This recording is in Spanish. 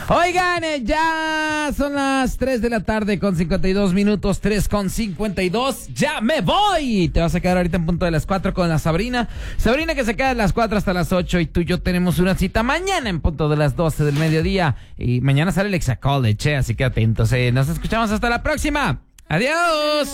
Oigan, ya son las 3 de la tarde con 52 minutos, 3 con 52. ¡Ya me voy! Te vas a quedar ahorita en punto de las 4 con la Sabrina. Sabrina que se queda de las 4 hasta las 8 y tú y yo tenemos una cita mañana en punto de las 12 del mediodía. Y mañana sale el Exa College, así que atentos. Nos escuchamos hasta la próxima. ¡Adiós!